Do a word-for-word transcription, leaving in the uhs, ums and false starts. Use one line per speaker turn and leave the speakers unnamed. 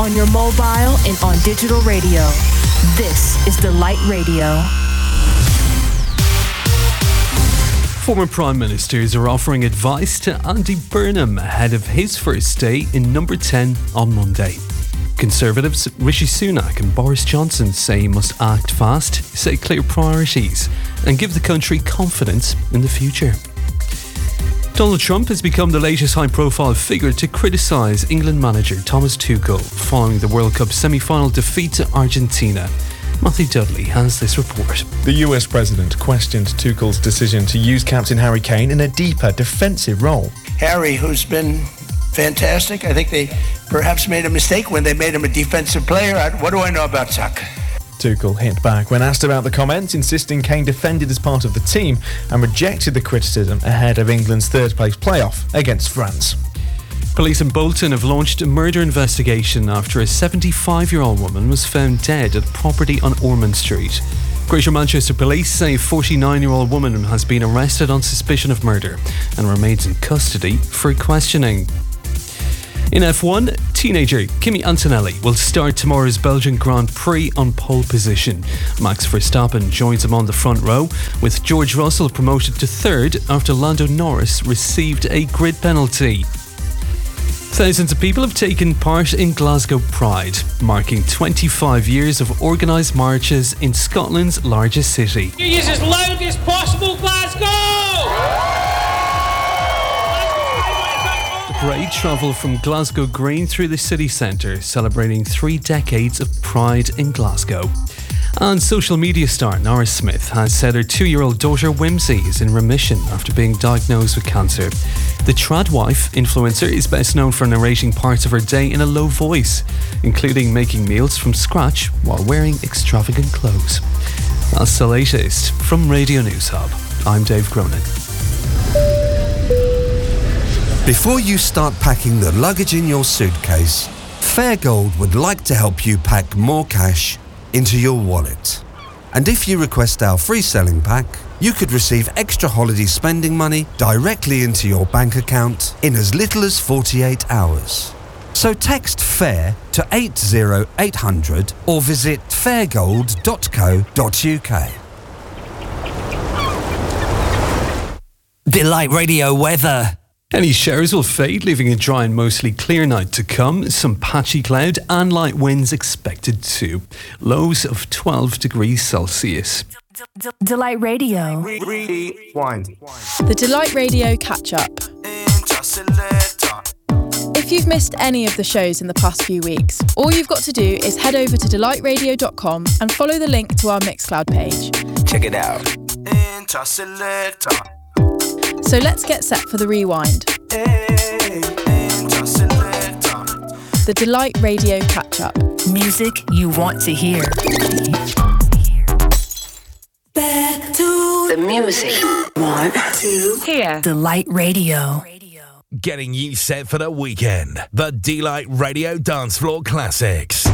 on your mobile and on digital radio. This is Delight Radio.
Former Prime Ministers are offering advice to Andy Burnham ahead of his first day in number ten on Monday. Conservatives Rishi Sunak and Boris Johnson say he must act fast, set clear priorities, and give the country confidence in the future. Donald Trump has become the latest high-profile figure to criticise England manager Thomas Tuchel following the World Cup semi-final defeat to Argentina. Matthew Dudley has this report.
The U S president questioned Tuchel's decision to use captain Harry Kane in a deeper defensive role.
Harry, who's been fantastic, I think they perhaps made a mistake when they made him a defensive player. I, what do I know about soccer?
Tuchel hit back when asked about the comments, insisting Kane defended as part of the team and rejected the criticism ahead of England's third-place playoff against France.
Police in Bolton have launched a murder investigation after a seventy-five-year-old woman was found dead at property on Ormond Street. Greater Manchester Police say a forty-nine-year-old woman has been arrested on suspicion of murder and remains in custody for questioning. In F one, teenager Kimi Antonelli will start tomorrow's Belgian Grand Prix on pole position. Max Verstappen joins him on the front row, with George Russell promoted to third after Lando Norris received a grid penalty. Thousands of people have taken part in Glasgow Pride, marking twenty-five years of organised marches in Scotland's largest city.
Use as loud as possible, Glasgow!
The parade travelled from Glasgow Green through the city centre, celebrating three decades of pride in Glasgow. And social media star Nora Smith has said her two-year-old daughter Whimsy is in remission after being diagnosed with cancer. The Tradwife influencer is best known for narrating parts of her day in a low voice, including making meals from scratch while wearing extravagant clothes. That's the latest from Radio News Hub. I'm Dave Cronin.
Before you start packing the luggage in your suitcase, Fairgold would like to help you pack more cash into your wallet. And if you request our free selling pack, you could receive extra holiday spending money directly into your bank account in as little as forty-eight hours. So text FAIR to eight zero eight hundred or visit fairgold dot co dot uk.
Delight Radio weather.
Any showers will fade, leaving a dry and mostly clear night to come. Some patchy cloud and light winds expected too. Lows of twelve degrees Celsius.
Delight Radio.
Rewind.
The Delight Radio catch-up. If you've missed any of the shows in the past few weeks, all you've got to do is head over to delight radio dot com and follow the link to our Mixcloud page.
Check it out.
So let's get set for the rewind. The Delight Radio catch-up.
Music you want to hear. Back to the music. Want to hear. Delight Radio.
Getting you set for the weekend. The Delight Radio Dance Floor Classics.